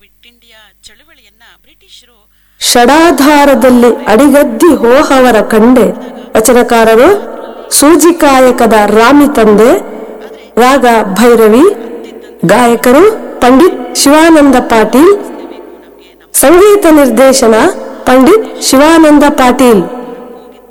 Quit India ಚಳುವಳಿಯನ್ನ ಬ್ರಿಟಿಷರು ಷಡಾಧಾರದಲ್ಲಿ ಅಡಿಗದ್ದಿ ಹೋಹವರ ಕಂಡೆ. ವಚನಕಾರರು ಸೂಜಿಕಾಯಕದ ರಾಮಿ ತಂದೆ, ರಾಗ ಭೈರವಿ. ಗಾಯಕರು ಪಂಡಿತ್ ಶಿವಾನಂದ ಪಾಟೀಲ್. ಸಂಗೀತ ನಿರ್ದೇಶನ ಪಂಡಿತ್ ಶಿವಾನಂದ ಪಾಟೀಲ್.